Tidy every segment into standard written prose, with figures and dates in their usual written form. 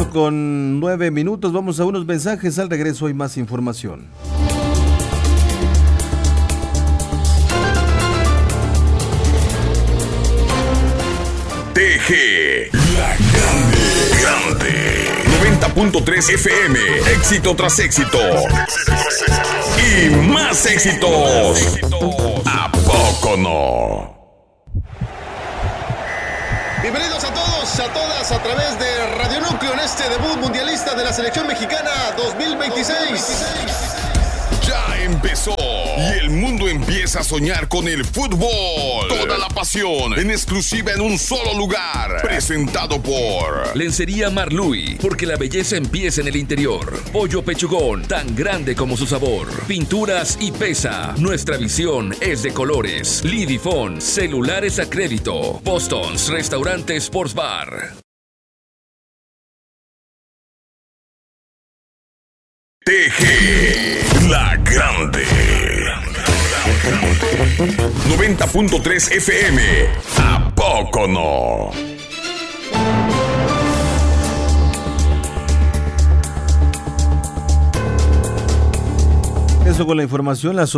8:09. Vamos a unos mensajes. Al regreso hay más información. TG, la grande. 90.3 FM, éxito tras éxito. Y más éxitos. ¿A poco no? Bienvenidos a todos, a todas, a través de Radio Núcleo en este debut mundialista de la selección mexicana 2026. Ya empezó y el mundo empieza a soñar con el fútbol. Toda la pasión en exclusiva en un solo lugar. Presentado por Lencería Marluy, porque la belleza empieza en el interior. Pollo Pechugón, tan grande como su sabor. Pinturas y pesa. Nuestra visión es de colores. Lidifón, celulares a crédito. Boston's, restaurante Sports Bar. TG, la grande. 90.3 FM. ¿A poco no? Eso con la información, las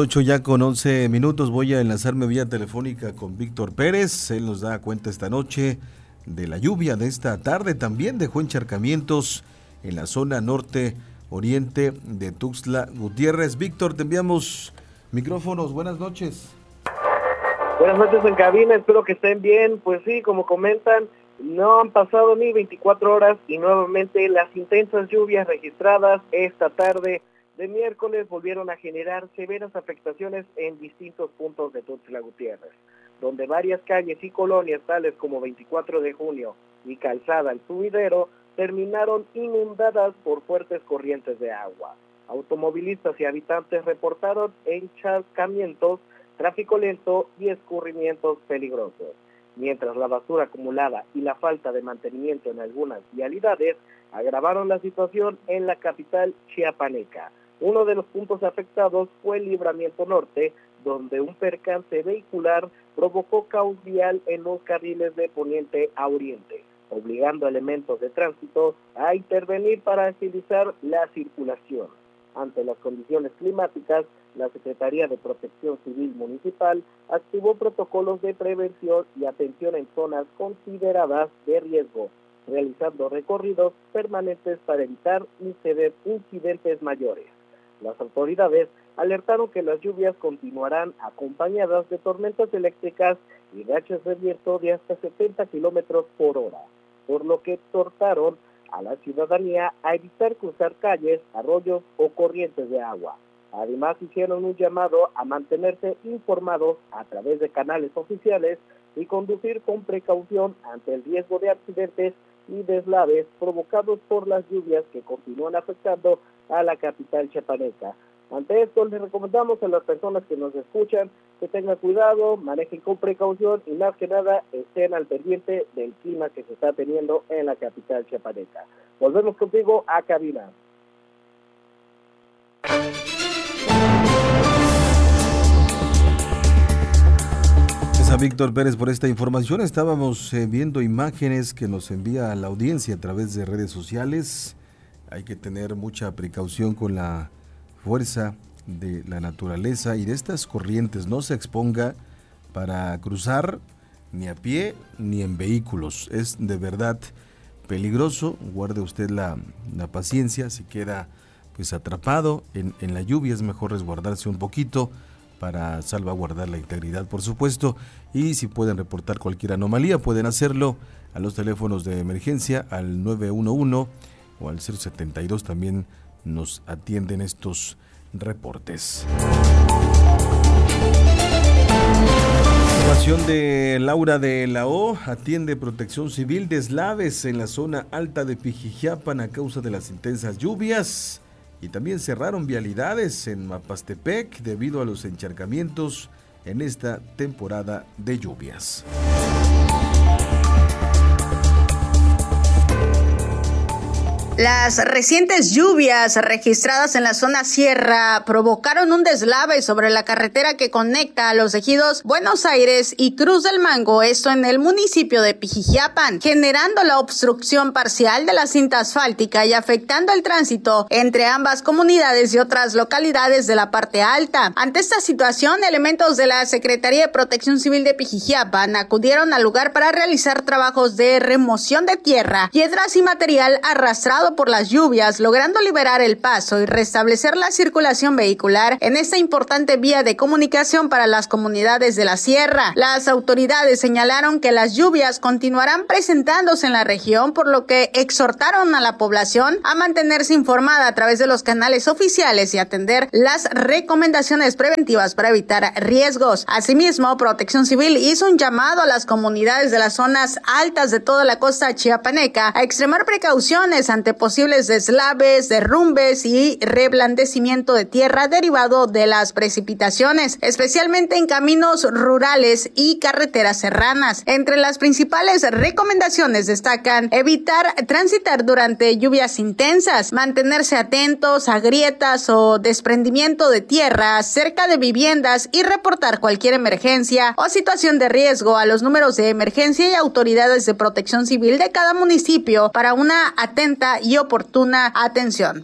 8:11. Voy a enlazarme vía telefónica con Víctor Pérez. Él nos da cuenta esta noche de la lluvia de esta tarde. También dejó encharcamientos en la zona norte oriente de Tuxtla Gutiérrez. Víctor, te enviamos micrófonos. Buenas noches. Buenas noches en cabina, espero que estén bien. Pues sí, como comentan, no han pasado ni 24 horas y nuevamente las intensas lluvias registradas esta tarde de miércoles volvieron a generar severas afectaciones en distintos puntos de Tuxtla Gutiérrez, donde varias calles y colonias tales como 24 de junio y Calzada El Subidero terminaron inundadas por fuertes corrientes de agua. Automovilistas y habitantes reportaron encharcamientos, tráfico lento y escurrimientos peligrosos, mientras la basura acumulada y la falta de mantenimiento en algunas vialidades agravaron la situación en la capital chiapaneca. Uno de los puntos afectados fue el Libramiento Norte, donde un percance vehicular provocó caos vial en los carriles de poniente a oriente, obligando a elementos de tránsito a intervenir para agilizar la circulación. Ante las condiciones climáticas, la Secretaría de Protección Civil Municipal activó protocolos de prevención y atención en zonas consideradas de riesgo, realizando recorridos permanentes para evitar incidentes mayores. Las autoridades alertaron que las lluvias continuarán acompañadas de tormentas eléctricas y rachas de viento de hasta 70 kilómetros por hora, por lo que exhortaron a la ciudadanía a evitar cruzar calles, arroyos o corrientes de agua. Además, hicieron un llamado a mantenerse informados a través de canales oficiales y conducir con precaución ante el riesgo de accidentes y deslaves provocados por las lluvias que continúan afectando a la capital chiapaneca. Ante esto, les recomendamos a las personas que nos escuchan que tengan cuidado, manejen con precaución y más que nada estén al pendiente del clima que se está teniendo en la capital chiapaneca. Volvemos contigo a cabina. Gracias a Víctor Pérez por esta información. Estábamos viendo imágenes que nos envía la audiencia a través de redes sociales. Hay que tener mucha precaución con la fuerza de la naturaleza y de estas corrientes. No se exponga para cruzar ni a pie ni en vehículos. Es de verdad peligroso. Guarde usted la paciencia. Si queda pues atrapado en la lluvia, es mejor resguardarse un poquito para salvaguardar la integridad, por supuesto. Y si pueden reportar cualquier anomalía, pueden hacerlo a los teléfonos de emergencia, al 911 o al 072. También nos atienden estos reportes. Información de Laura de la O. Atiende Protección Civil deslaves en la zona alta de Pijijiapan a causa de las intensas lluvias, y también cerraron vialidades en Mapastepec debido a los encharcamientos en esta temporada de lluvias. Las recientes lluvias registradas en la zona sierra provocaron un deslave sobre la carretera que conecta a los ejidos Buenos Aires y Cruz del Mango, esto en el municipio de Pijijiapan, generando la obstrucción parcial de la cinta asfáltica y afectando el tránsito entre ambas comunidades y otras localidades de la parte alta. Ante esta situación, elementos de la Secretaría de Protección Civil de Pijijiapan acudieron al lugar para realizar trabajos de remoción de tierra, piedras y material arrastrado por las lluvias, logrando liberar el paso y restablecer la circulación vehicular en esta importante vía de comunicación para las comunidades de la sierra. Las autoridades señalaron que las lluvias continuarán presentándose en la región, por lo que exhortaron a la población a mantenerse informada a través de los canales oficiales y atender las recomendaciones preventivas para evitar riesgos. Asimismo, Protección Civil hizo un llamado a las comunidades de las zonas altas de toda la costa chiapaneca a extremar precauciones ante posibles deslaves, derrumbes y reblandecimiento de tierra derivado de las precipitaciones, especialmente en caminos rurales y carreteras serranas. Entre las principales recomendaciones destacan evitar transitar durante lluvias intensas, mantenerse atentos a grietas o desprendimiento de tierra cerca de viviendas y reportar cualquier emergencia o situación de riesgo a los números de emergencia y autoridades de protección civil de cada municipio para una atenta y oportuna atención.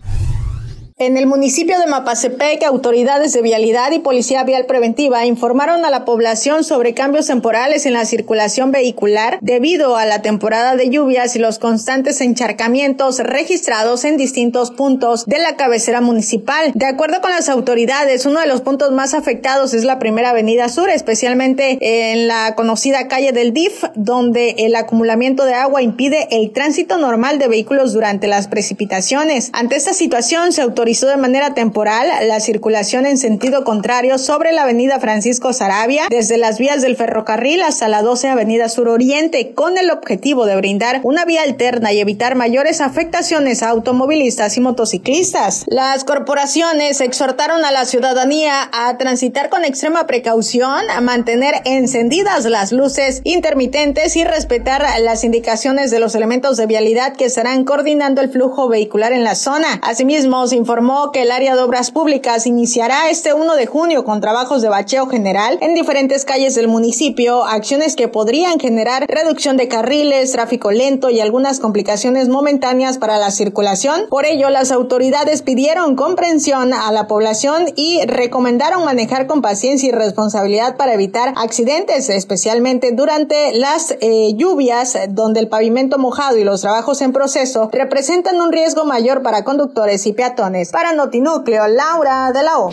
En el municipio de Mapasepec, autoridades de vialidad y policía vial preventiva informaron a la población sobre cambios temporales en la circulación vehicular debido a la temporada de lluvias y los constantes encharcamientos registrados en distintos puntos de la cabecera municipal. De acuerdo con las autoridades, uno de los puntos más afectados es la primera avenida sur, especialmente en la conocida calle del DIF, donde el acumulamiento de agua impide el tránsito normal de vehículos durante las precipitaciones. Ante esta situación, se autorizó de manera temporal la circulación en sentido contrario sobre la avenida Francisco Saravia, desde las vías del ferrocarril hasta la 12 avenida Sur Oriente, con el objetivo de brindar una vía alterna y evitar mayores afectaciones a automovilistas y motociclistas. Las corporaciones exhortaron a la ciudadanía a transitar con extrema precaución, a mantener encendidas las luces intermitentes y respetar las indicaciones de los elementos de vialidad que estarán coordinando el flujo vehicular en la zona. Asimismo, se informó que el área de obras públicas iniciará este 1 de junio con trabajos de bacheo general en diferentes calles del municipio, acciones que podrían generar reducción de carriles, tráfico lento y algunas complicaciones momentáneas para la circulación. Por ello, las autoridades pidieron comprensión a la población y recomendaron manejar con paciencia y responsabilidad para evitar accidentes, especialmente durante las lluvias, donde el pavimento mojado y los trabajos en proceso representan un riesgo mayor para conductores y peatones. Para Notinúcleo, Laura de la O.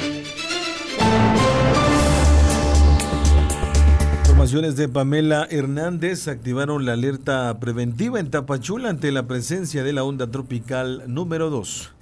Informaciones de Pamela Hernández. Activaron la alerta preventiva en Tapachula ante la presencia de la onda tropical número 2.